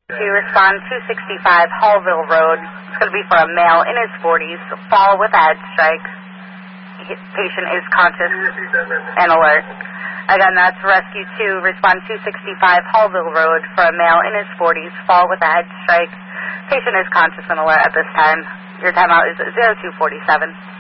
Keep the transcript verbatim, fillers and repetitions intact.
To respond two sixty-five Hallville Road. It's going to be for a male in his forties, fall with a head strike. Patient is conscious and alert. Again, that's Rescue two, respond two sixty-five Hallville Road for a male in his forties, fall with a head strike. Patient is conscious and alert at this time. Your timeout is zero two forty-seven.